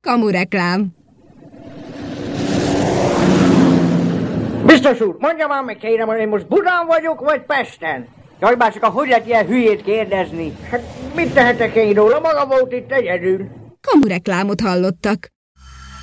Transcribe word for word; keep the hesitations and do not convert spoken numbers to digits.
Kamureklám. Biztos úr, mondja már meg, kérem, hogy én most Budán vagyok, vagy Pesten? Jaj, már csak a hogy lehet ilyen hülyét kérdezni? Hát mit tehetek én róla? Maga volt itt egyedül. Kamureklámot hallottak.